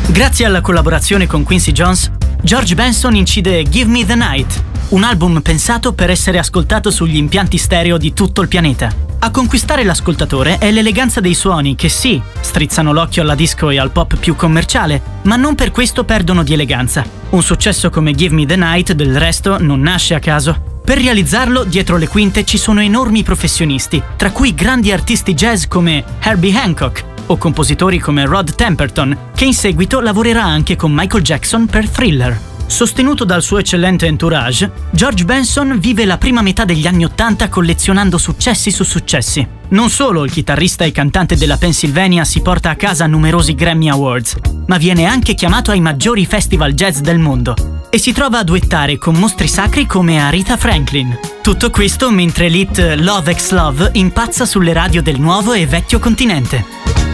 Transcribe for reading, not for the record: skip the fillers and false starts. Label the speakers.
Speaker 1: Grazie alla collaborazione con Quincy Jones, George Benson incide Give Me the Night, un album pensato per essere ascoltato sugli impianti stereo di tutto il pianeta. A conquistare l'ascoltatore è l'eleganza dei suoni che sì, strizzano l'occhio alla disco e al pop più commerciale, ma non per questo perdono di eleganza. Un successo come Give Me the Night, del resto, non nasce a caso. Per realizzarlo, dietro le quinte ci sono enormi professionisti, tra cui grandi artisti jazz come Herbie Hancock o compositori come Rod Temperton, che in seguito lavorerà anche con Michael Jackson per Thriller. Sostenuto dal suo eccellente entourage, George Benson vive la prima metà degli anni '80 collezionando successi su successi. Non solo il chitarrista e cantante della Pennsylvania si porta a casa numerosi Grammy Awards, ma viene anche chiamato ai maggiori festival jazz del mondo e si trova a duettare con mostri sacri come Aretha Franklin. Tutto questo mentre l'hit Love Ex Love impazza sulle radio del nuovo e vecchio continente.